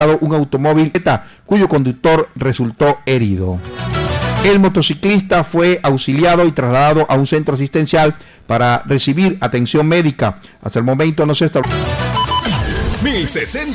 un automóvil cuyo conductor resultó herido. El motociclista fue auxiliado y trasladado a un centro asistencial para recibir atención médica. Hasta el momento no se estableció. 1060